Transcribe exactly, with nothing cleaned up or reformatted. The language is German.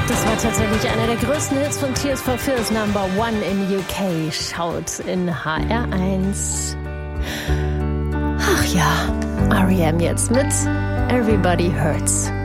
Das war tatsächlich einer der größten Hits von Tears for Fears, Number One in U K. Schaut in H R eins. Ach ja, R E M jetzt mit Everybody Hurts.